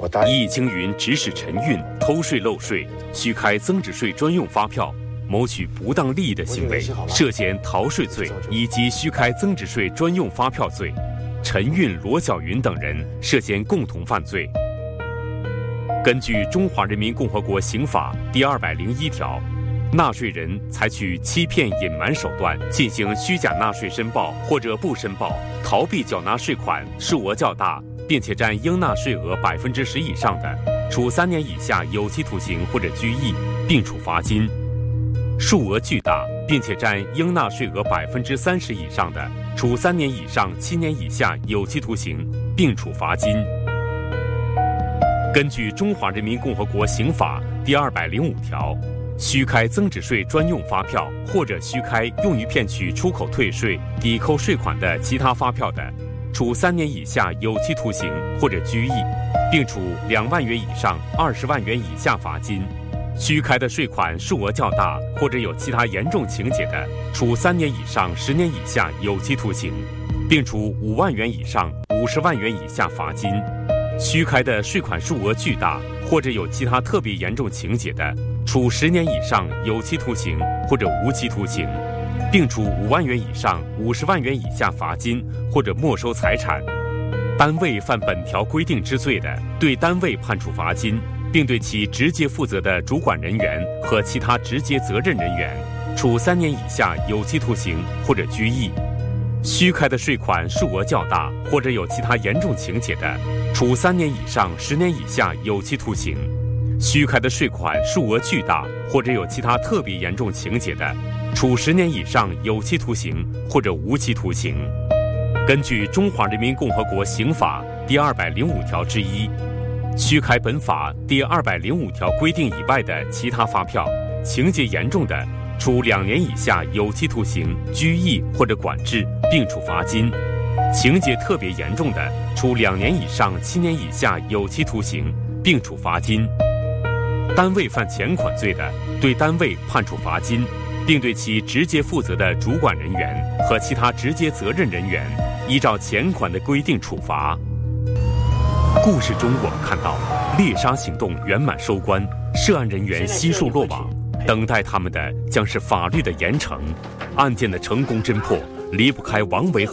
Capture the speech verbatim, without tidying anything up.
易青云指使陈运偷税漏税，虚开增值税专用发票，谋取不当利益的行为，涉嫌逃税罪以及虚开增值税专用发票罪。陈运、罗小云等人涉嫌共同犯罪。根据《中华人民共和国刑法》第二百零一条，纳税人采取欺骗、隐瞒手段进行虚假纳税申报或者不申报，逃避缴纳税款数额较大，并且占应纳税额百分之十以上的，处三年以下有期徒刑或者拘役，并处罚金；数额巨大，并且占应纳税额百分之三十以上的，处三年以上七年以下有期徒刑，并处罚金。根据《中华人民共和国刑法》第二百零五条，虚开增值税专用发票或者虚开用于骗取出口退税、抵扣税款的其他发票的，处三年以下有期徒刑或者拘役，并处两万元以上二十万元以下罚金；虚开的税款数额较大或者有其他严重情节的，处三年以上十年以下有期徒刑，并处五万元以上五十万元以下罚金；虚开的税款数额巨大或者有其他特别严重情节的，处十年以上有期徒刑或者无期徒刑，并处五万元以上五十万元以下罚金或者没收财产。单位犯本条规定之罪的，对单位判处罚金，并对其直接负责的主管人员和其他直接责任人员，处三年以下有期徒刑或者拘役。虚开的税款数额较大或者有其他严重情节的，处三年以上十年以下有期徒刑；虚开的税款数额巨大或者有其他特别严重情节的，处十年以上有期徒刑或者无期徒刑。根据《中华人民共和国刑法》第二百零五条之一，虚开本法第二百零五条规定以外的其他发票，情节严重的，处两年以下有期徒刑、拘役或者管制，并处罚金；情节特别严重的，处两年以上七年以下有期徒刑，并处罚金。单位犯前款罪的，对单位判处罚金，并对其直接负责的主管人员和其他直接责任人员依照前款的规定处罚。故事中我们看到，猎杀行动圆满收官，涉案人员悉数落网，等待他们的将是法律的严惩。案件的成功侦破离不开王维